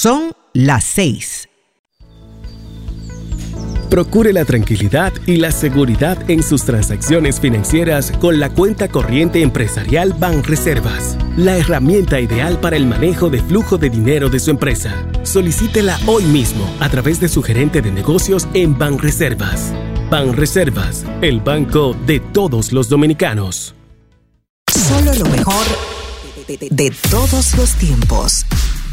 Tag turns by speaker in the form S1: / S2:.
S1: Son las 6.
S2: Procure la tranquilidad y la seguridad en sus transacciones financieras con la cuenta corriente empresarial Banreservas, la herramienta ideal para el manejo de flujo de dinero de su empresa. Solicítela hoy mismo a través de su gerente de negocios en Banreservas. Banreservas, el banco de todos los dominicanos.
S1: Solo lo mejor de todos los tiempos.